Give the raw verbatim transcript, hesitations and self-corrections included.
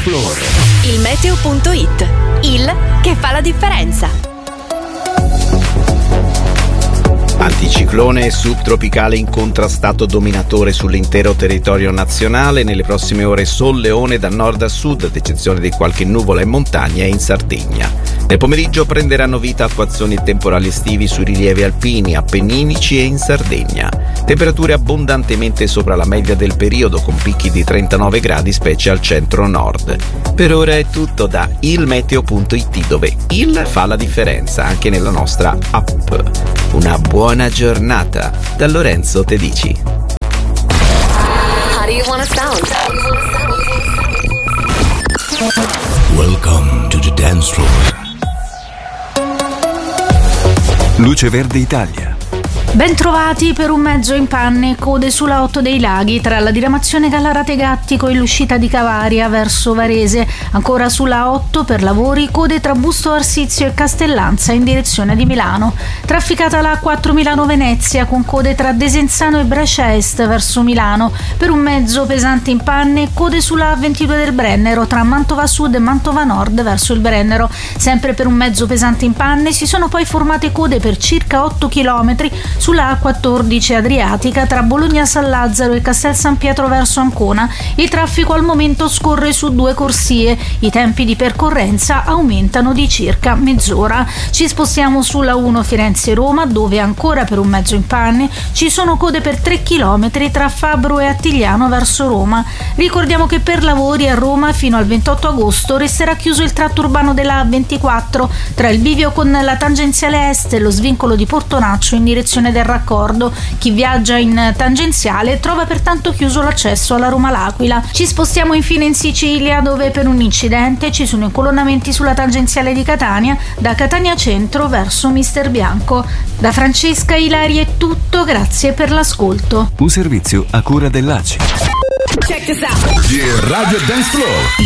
Floor. Il meteo punto it, il che fa la differenza. Anticiclone subtropicale incontrastato dominatore sull'intero territorio nazionale. Nelle prossime ore solleone da nord a sud, ad eccezione di qualche nuvola in montagna e in Sardegna. Nel pomeriggio prenderanno vita acquazzoni e temporali estivi sui rilievi alpini, appenninici e in Sardegna. Temperature abbondantemente sopra la media del periodo, con picchi di trentanove gradi specie al centro-nord. Per ora è tutto da il meteo punto it, dove il fa la differenza anche nella nostra app. Una buona giornata da Lorenzo Tedici. How do you wanna sound? Welcome to the dance floor. Luce Verde Italia. Bentrovati per un mezzo in panne, code sulla otto dei Laghi tra la diramazione Gallarate Gattico e l'uscita di Cavaria verso Varese. Ancora sulla otto per lavori, code tra Busto Arsizio e Castellanza in direzione di Milano. Trafficata la quattro Milano-Venezia con code tra Desenzano e Brescia Est verso Milano. Per un mezzo pesante in panne, code sulla A ventidue del Brennero tra Mantova Sud e Mantova Nord verso il Brennero. Sempre per un mezzo pesante in panne si sono poi formate code per circa otto chilometri sulla A quattordici Adriatica tra Bologna San Lazzaro e Castel San Pietro verso Ancona. Il traffico al momento scorre su due corsie. I tempi di percorrenza aumentano di circa mezz'ora. Ci spostiamo sulla uno Firenze-Roma, dove ancora per un mezzo in panne ci sono code per tre chilometri tra Fabbro e Attigliano verso Roma. Ricordiamo che per lavori a Roma fino al ventotto agosto resterà chiuso il tratto urbano della A ventiquattro tra il bivio con la tangenziale est e lo svincolo di Portonaccio in direzione del raccordo. Chi viaggia in tangenziale trova pertanto chiuso l'accesso alla Roma-L'Aquila. Ci spostiamo infine in Sicilia, dove per un incidente ci sono incolonnamenti sulla tangenziale di Catania da Catania Centro verso Mister Bianco. Da Francesca Ilari è tutto, grazie per l'ascolto. Un servizio a cura dell'A C I. Check this out. Yeah, Radio Dance Floor.